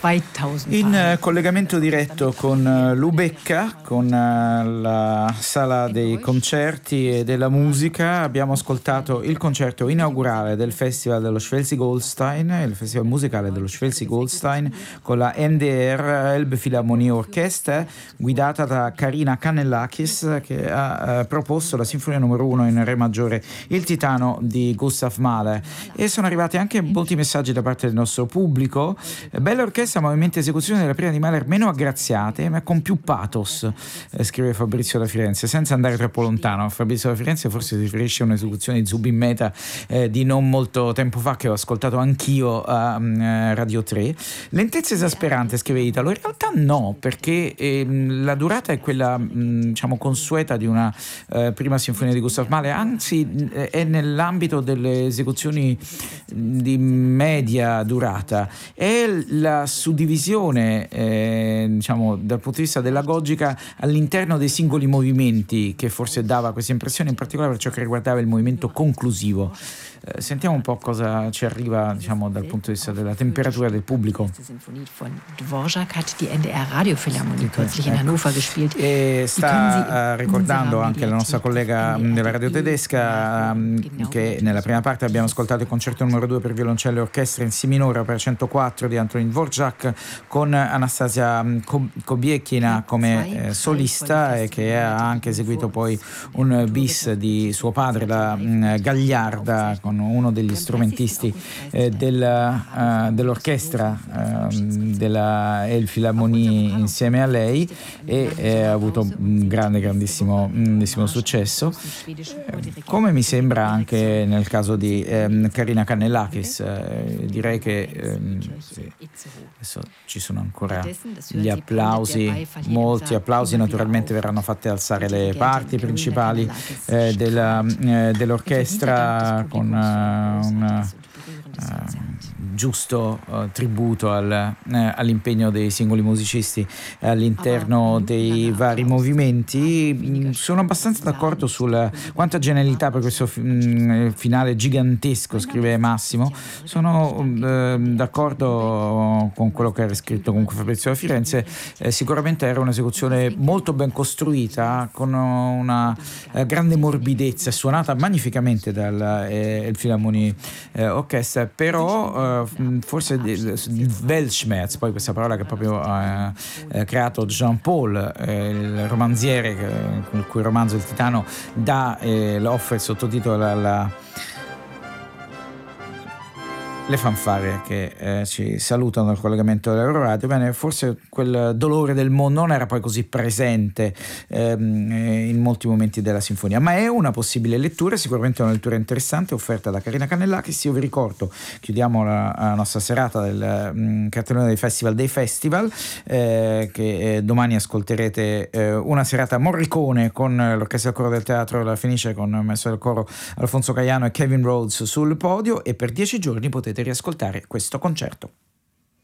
In collegamento diretto con Lubecca, con la sala dei concerti e della musica, abbiamo ascoltato il concerto inaugurale del Festival dello Schleswig-Holstein, il festival musicale dello Schleswig-Holstein, con la NDR Elbphilharmonie Orchestra, guidata da Karina Kannellakis, che ha proposto la sinfonia numero 1 in re maggiore, Il Titano di Gustav Mahler. E sono arrivati anche molti messaggi da parte del nostro pubblico. Bella orchestra, movimenti e esecuzioni della prima di Mahler meno aggraziate, ma con più pathos, scrive Fabrizio da Firenze, senza andare troppo lontano. Fabrizio da Firenze forse si riferisce a un'esecuzione di Zubin Mehta di non molto tempo fa, che ho ascoltato anch'io a Radio 3. Lentezza esasperante, scrive Italo. In realtà no, perché la durata è quella diciamo consueta di una prima sinfonia di Gustav Mahler, anzi è nell'ambito delle esecuzioni di media durata. È la suddivisione diciamo dal punto di vista della logica all'interno dei singoli movimenti che forse dava questa impressione, in particolare per ciò che riguardava il movimento conclusivo. Sentiamo un po' cosa ci arriva, diciamo, dal punto di vista della temperatura del pubblico. Dvorak hat die NDR Radiophilharmonie kürzlich in Hannover gespielt. E sta ricordando anche la nostra collega della radio tedesca che nella prima parte abbiamo ascoltato il concerto numero 2 per violoncello e orchestra in si minore, opera 104 di Antonín Dvořák, con Anastasia Kobiekina come solista, e che ha anche eseguito poi un bis di suo padre, la Gagliarda, con uno degli strumentisti dell'orchestra della Elbphilharmonie insieme a lei, e ha avuto un grandissimo successo, come mi sembra anche nel caso di Karina Kannellakis. Direi che adesso ci sono ancora gli applausi, molti applausi naturalmente verranno fatte alzare le parti principali dell'orchestra, con un giusto tributo all'impegno dei singoli musicisti all'interno dei vari movimenti. Sono abbastanza d'accordo sulla quanta genialità per questo finale gigantesco, scrive Massimo. Sono d'accordo con quello che era scritto comunque Fabrizio da Firenze. Sicuramente era un'esecuzione molto ben costruita, con una grande morbidezza, suonata magnificamente dal Elbphilharmonie Orchestra, però forse il Weltschmerz, poi questa parola che proprio ha creato Jean Paul, il romanziere con il cui romanzo Il Titano offre il sottotitolo le fanfare che ci salutano dal collegamento dell'Euroradio. Bene, forse quel dolore del mondo non era poi così presente in molti momenti della sinfonia, ma è una possibile lettura, sicuramente una lettura interessante offerta da Karina Kannellakis. Io vi ricordo, chiudiamo la nostra serata del cartellone dei festival, che domani ascolterete una serata Morricone con l'orchestra del coro del teatro, la finisce con il maestro del coro Alfonso Caiano e Kevin Rhodes sul podio, e per 10 giorni potete riascoltare questo concerto.